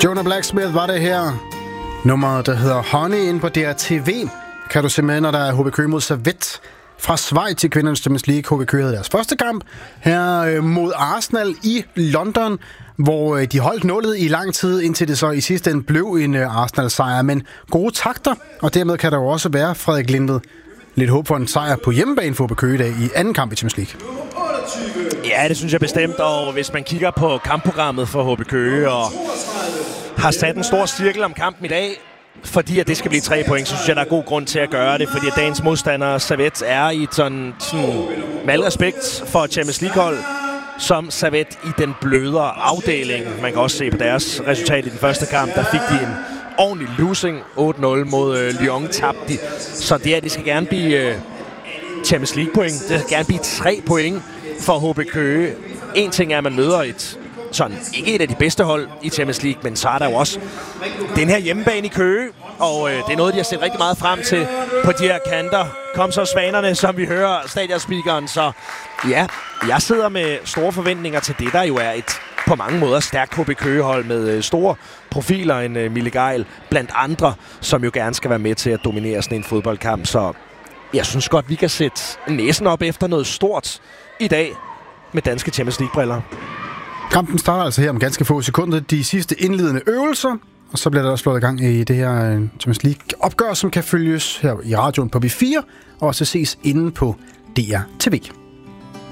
Jonah Blacksmith var det her. Nummeret, der hedder Honey, inde på DRTV. Kan du se med, når der er HB Køge mod Servette fra Schweiz i kvindernes Champions League. HB Køge havde deres første kamp her mod Arsenal i London, hvor de holdt nullet i lang tid, indtil det så i sidste ende blev en Arsenal-sejr. Men gode takter, og dermed kan der jo også være, Frederik Lindved, lidt håb for en sejr på hjemmebane for HB Køge i dag i anden kamp i Champions League. Ja, det synes jeg bestemt, og hvis man kigger på kampprogrammet for HB Køge og har sat en stor cirkel om kampen i dag, fordi at det skal blive 3 point, så synes jeg, der er god grund til at gøre det, fordi at dagens modstander, Servette, er i sådan med al respekt for Champions League-hold, som Servette i den blødere afdeling. Man kan også se på deres resultat i den første kamp, der fik de en ordentlig losing, 8-0 mod Lyon, tabte de. Så det skal gerne blive Champions League-point. Det skal gerne blive 3 point for HB Køge. En ting er, at man møder ikke et af de bedste hold i Champions League, men så er der jo også den her hjemmebane i Køge, og det er noget, de har set rigtig meget frem til på de her kanter. Kom så Svanerne, som vi hører stadionspeakeren. Så ja, jeg sidder med store forventninger til det, der jo er et på mange måder stærkt HB Køge-hold med store profiler, en Mille Geil blandt andre, som jo gerne skal være med til at dominere sådan en fodboldkamp. Så jeg synes godt, vi kan sætte næsen op efter noget stort i dag med danske Champions League-briller. Kampen starter altså her om ganske få sekunder. De sidste indledende øvelser, og så bliver der også slået i gang i det her Champions League-opgør, som kan følges her i radioen på B4, og også ses inde på DRTV.